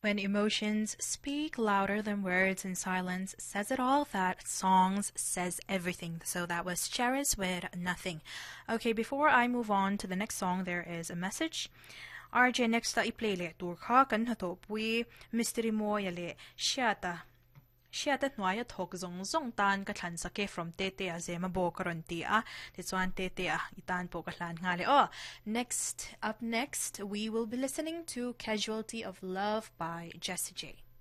When emotions speak louder than words and silence says it all, that songs says everything. So that was Cheris with Nothing. Okay, before I move on to the next song, there is a message. RJ next ta i-playle turka kan hato pui mystery mo yale Shiata nuaya thok zong zong tan ka thlan sake from tete a zema bo karon ti a tisuan tete a itan po ka thlan ngale. Oh, next we will be listening to Casualty of Love by Jessie J.